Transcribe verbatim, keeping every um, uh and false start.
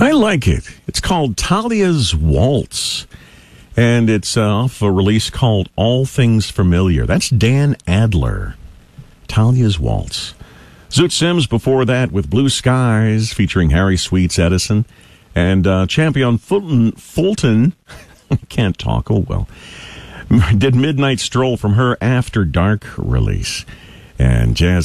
I like it. It's called Talia's Waltz, and it's uh, off a release called All Things Familiar. That's Dan Adler. Talia's Waltz. Zoot Sims before that with Blue Skies, featuring Harry Sweets Edison, and uh, Champion Fulton, Fulton I can't talk, oh well, did Midnight Stroll from her After Dark release. And Jazz